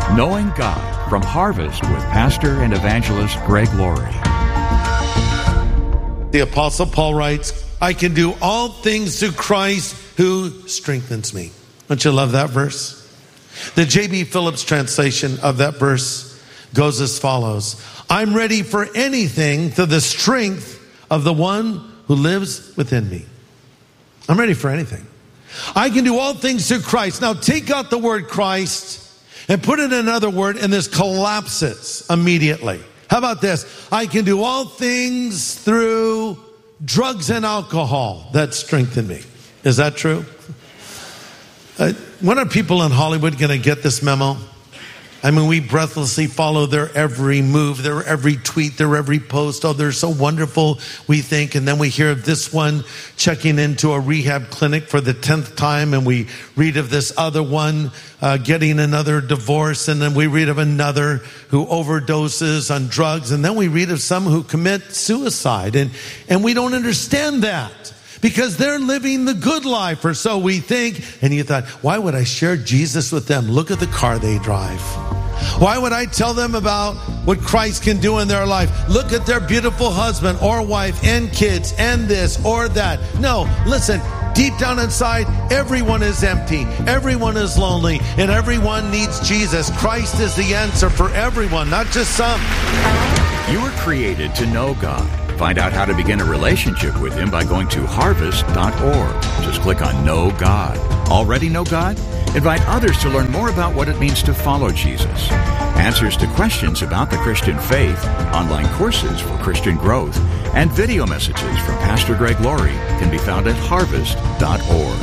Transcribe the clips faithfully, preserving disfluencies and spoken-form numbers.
Knowing God from Harvest with Pastor and Evangelist Greg Laurie. The Apostle Paul writes, I can do all things through Christ who strengthens me. Don't you love that verse? The J B Phillips translation of that verse goes as follows. I'm ready for anything through the strength of the one who lives within me. I'm ready for anything. I can do all things through Christ. Now take out the word Christ and put in another word, and this collapses immediately. How about this? I can do all things through drugs and alcohol that strengthen me. Is that true? Uh, when are people in Hollywood going to get this memo? I mean, we breathlessly follow their every move, their every tweet, their every post. Oh, they're so wonderful, we think. And then we hear of this one checking into a rehab clinic for the tenth time. And we read of this other one uh, getting another divorce. And then we read of another who overdoses on drugs. And then we read of some who commit suicide. And, and we don't understand that. Because they're living the good life, or so we think. And you thought, why would I share Jesus with them? Look at the car they drive. Why would I tell them about what Christ can do in their life? Look at their beautiful husband or wife and kids and this or that. No, listen, deep down inside, everyone is empty. Everyone is lonely, and everyone needs Jesus. Christ is the answer for everyone, not just some. You were created to know God. Find out how to begin a relationship with Him by going to harvest dot org. Just click on Know God. Already know God? Invite others to learn more about what it means to follow Jesus. Answers to questions about the Christian faith, online courses for Christian growth, and video messages from Pastor Greg Laurie can be found at harvest dot org.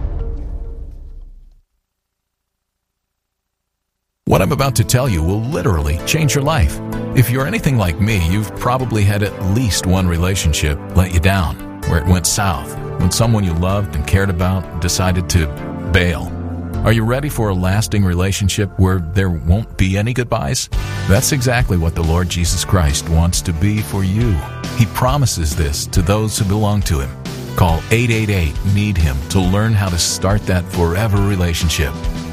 What I'm about to tell you will literally change your life. If you're anything like me, you've probably had at least one relationship let you down, where it went south, when someone you loved and cared about decided to bail. Are you ready for a lasting relationship where there won't be any goodbyes? That's exactly what the Lord Jesus Christ wants to be for you. He promises this to those who belong to Him. Call eight eight eight, need him to learn how to start that forever relationship.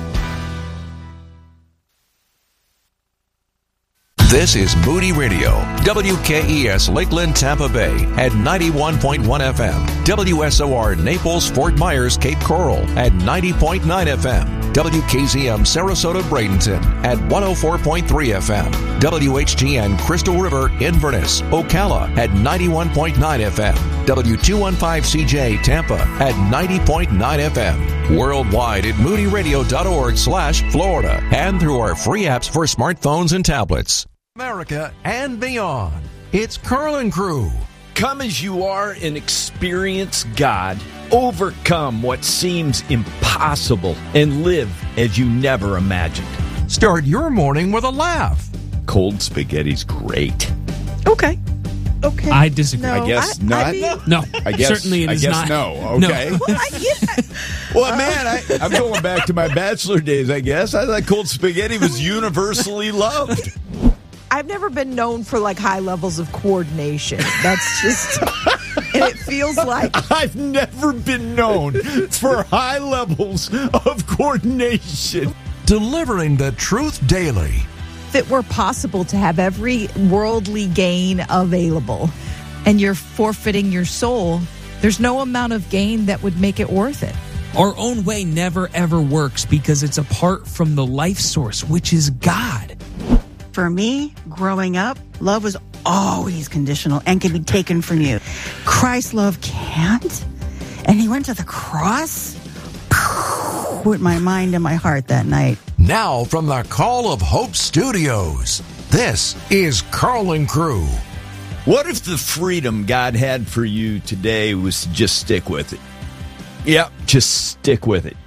This is Moody Radio, W K E S Lakeland, Tampa Bay at ninety-one point one F M, W S O R Naples, Fort Myers, Cape Coral at ninety point nine F M, W K Z M Sarasota, Bradenton at one oh four point three F M, W H G N Crystal River, Inverness, Ocala at ninety-one point nine F M, W two fifteen C J Tampa at ninety point nine F M, worldwide at moody radio dot org slash Florida, and through our free apps for smartphones and tablets. America and beyond. It's Carl and Crew. Come as you are and experience God. Overcome what seems impossible and live as you never imagined. Start your morning with a laugh. Cold spaghetti's great. Okay. Okay. I disagree. No, I guess I, not. I mean, No, I guess, certainly it I is guess not. no. Okay. No. well, I, yeah. Well, man, I, I'm going back to my bachelor days, I guess. I thought cold spaghetti was universally loved. I've never been known for like high levels of coordination. That's just, and it feels like I've never been known for high levels of coordination. Delivering the truth daily. if it were possible to have every worldly gain available and you're forfeiting your soul, there's no amount of gain that would make it worth it. Our own way never ever works because it's apart from the life source, which is God. For me, growing up, love was always conditional and can be taken from you. Christ's love can't. And he went to the cross with my mind and my heart that night. Now from the Call of Hope Studios, this is Carl and Crew. What if the freedom God had for you today was to just stick with it? Yep, just stick with it.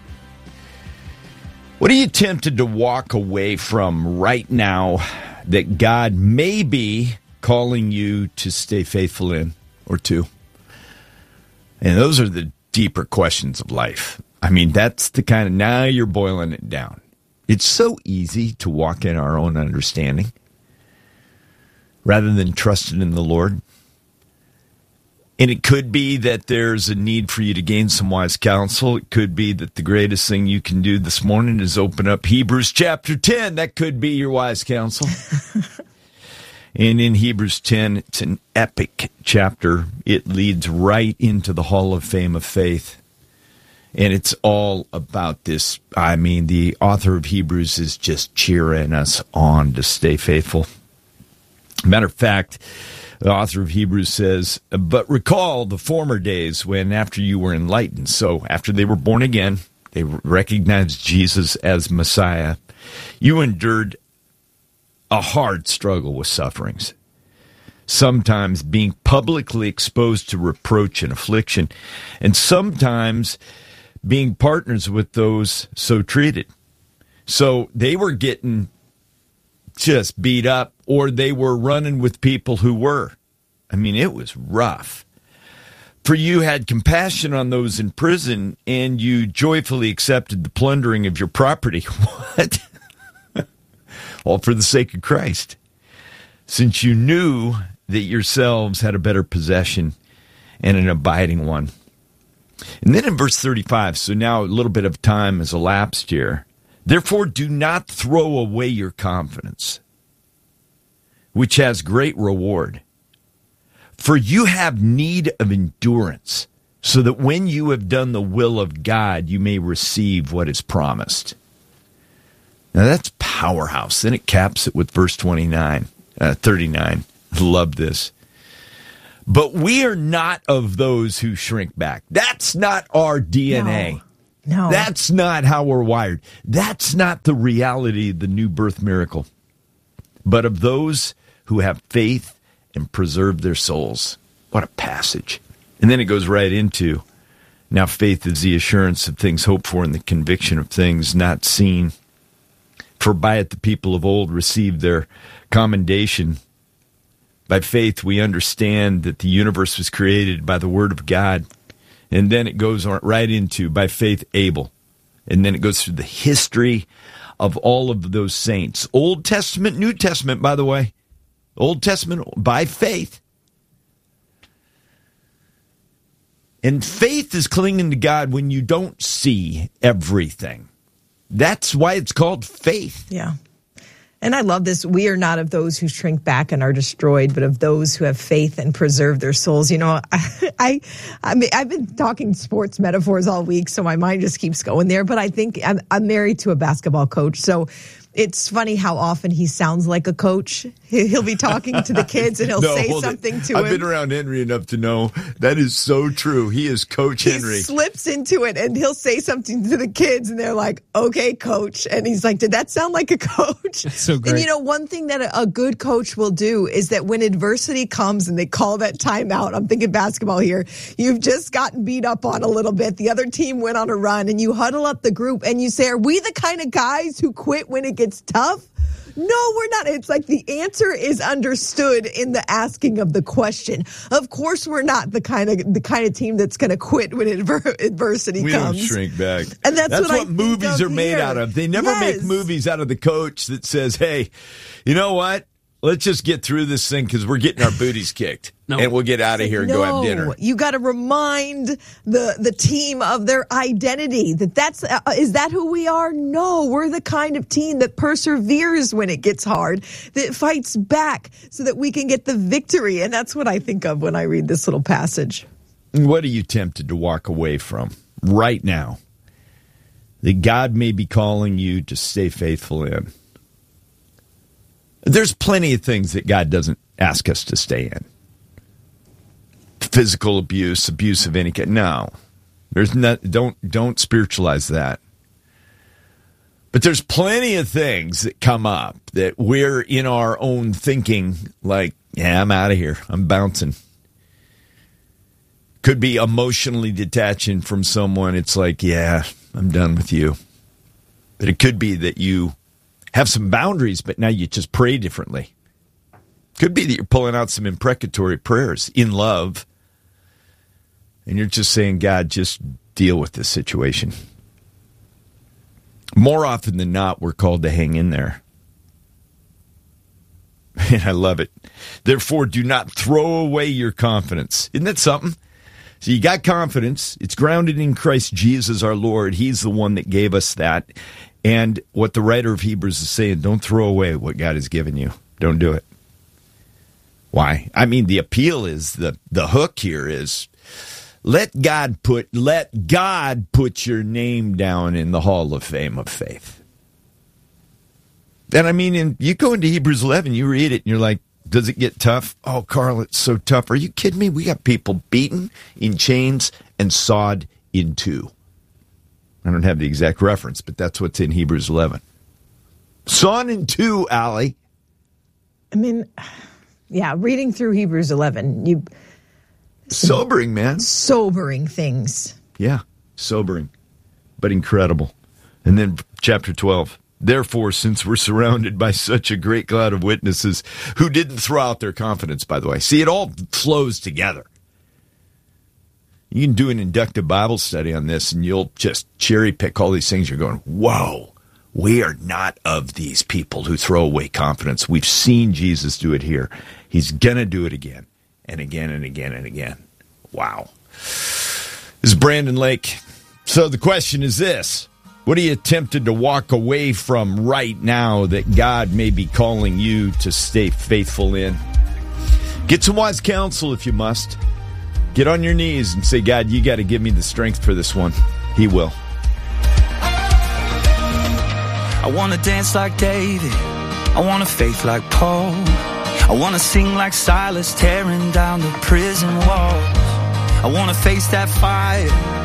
What are you tempted to walk away from right now that God may be calling you to stay faithful in or to? And those are the deeper questions of life. I mean, that's the kind of, now you're boiling it down. It's so easy to walk in our own understanding rather than trusting in the Lord. And it could be that there's a need for you to gain some wise counsel. It could be that the greatest thing you can do this morning is open up Hebrews chapter ten. That could be your wise counsel. And in Hebrews ten, it's an epic chapter. It leads right into the Hall of Fame of faith. And it's all about this. I mean, the author of Hebrews is just cheering us on to stay faithful. Matter of fact, the author of Hebrews says, but recall the former days when after you were enlightened. So after they were born again, they recognized Jesus as Messiah. You endured a hard struggle with sufferings, sometimes being publicly exposed to reproach and affliction, and sometimes being partners with those so treated. So they were getting just beat up, or they were running with people who were. I mean, it was rough. For you had compassion on those in prison, and you joyfully accepted the plundering of your property. What? All for the sake of Christ, since you knew that yourselves had a better possession and an abiding one. And then in verse thirty-five, so now a little bit of time has elapsed here. Therefore, do not throw away your confidence, which has great reward. For you have need of endurance, so that when you have done the will of God, you may receive what is promised. Now that's powerhouse. Then it caps it with verse twenty-nine, uh, thirty-nine. Love this. But we are not of those who shrink back. That's not our D N A. No. no. That's not how we're wired. That's not the reality of the new birth miracle. But of those who have faith and preserve their souls. What a passage. And then it goes right into, now faith is the assurance of things hoped for and the conviction of things not seen. For by it the people of old received their commendation. By faith we understand that the universe was created by the word of God. And then it goes right into, by faith, Abel. And then it goes through the history of all of those saints. Old Testament, New Testament, by the way. Old Testament, by faith. And faith is clinging to God when you don't see everything. That's why it's called faith. Yeah. And I love this. We are not of those who shrink back and are destroyed, but of those who have faith and preserve their souls. You know, I, I, I mean, I've been talking sports metaphors all week, so my mind just keeps going there. But I think I'm, I'm married to a basketball coach, so it's funny how often he sounds like a coach. He'll be talking to the kids and he'll no, say something to I've him. I've been around Henry enough to know that is so true. He is Coach he Henry. He slips into it and he'll say something to the kids and they're like, okay, coach. And he's like, did that sound like a coach? That's so great. And you know, one thing that a, a good coach will do is that when adversity comes and they call that timeout, I'm thinking basketball here, you've just gotten beat up on a little bit. The other team went on a run and you huddle up the group and you say, are we the kind of guys who quit when it gets tough? No, we're not. It's like the answer is understood in the asking of the question. Of course, we're not the kind of the kind of team that's going to quit when adver- adversity we comes. We don't shrink back. And that's, that's what, what I movies think are made here. out of. They never yes. make movies out of the coach that says, "Hey, you know what? Let's just get through this thing because we're getting our booties kicked, no. and we'll get out of here and no, go have dinner." You got to remind the the team of their identity. That that's uh, is that who we are? No, we're the kind of team that perseveres when it gets hard, that fights back so that we can get the victory. And that's what I think of when I read this little passage. What are you tempted to walk away from right now that God may be calling you to stay faithful in? There's plenty of things that God doesn't ask us to stay in. Physical abuse, abuse of any kind. No. There's not, don't don't spiritualize that. But there's plenty of things that come up that we're in our own thinking like, yeah, I'm out of here. I'm bouncing. Could be emotionally detaching from someone. It's like, yeah, I'm done with you. But it could be that you have some boundaries, but now you just pray differently. Could be that you're pulling out some imprecatory prayers in love, and you're just saying, God, just deal with this situation. More often than not, we're called to hang in there. And I love it. Therefore, do not throw away your confidence. Isn't that something? So you got confidence. It's grounded in Christ Jesus our Lord. He's the one that gave us that. And what the writer of Hebrews is saying, don't throw away what God has given you. Don't do it. Why? I mean, the appeal is, the, the hook here is, let God put, let God put your name down in the Hall of Fame of faith. And I mean, in, you go into Hebrews eleven, you read it, and you're like, does it get tough? Oh, Carl, it's so tough. Are you kidding me? We got people beaten in chains and sawed in two. I don't have the exact reference, but that's what's in Hebrews eleven. Sawn in two, Allie. I mean, yeah, reading through Hebrews eleven, you... Sobering, man. Sobering things. Yeah, sobering, but incredible. And then chapter twelve. Therefore, since we're surrounded by such a great cloud of witnesses who didn't throw out their confidence, by the way. See, it all flows together. You can do an inductive Bible study on this, and you'll just cherry pick all these things. You're going, whoa, we are not of these people who throw away confidence. We've seen Jesus do it here. He's going to do it again and again and again and again. Wow. This is Brandon Lake. So the question is this. What are you tempted to walk away from right now that God may be calling you to stay faithful in? Get some wise counsel if you must. Get on your knees and say, God, you got to give me the strength for this one. He will. I want to dance like David. I want to faith like Paul. I want to sing like Silas, tearing down the prison walls. I want to face that fire.